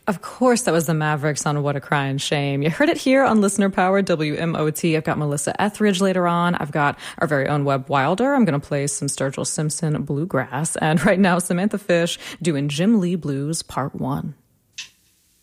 Of course, that was the Mavericks on What a Crying Shame. You heard it here on Listener Power WMOT. I've got Melissa Etheridge later on. I've got our very own Webb Wilder. I'm going to play some Sturgill Simpson bluegrass. And right now, Samantha Fish doing Jim Lee Blues Part 1.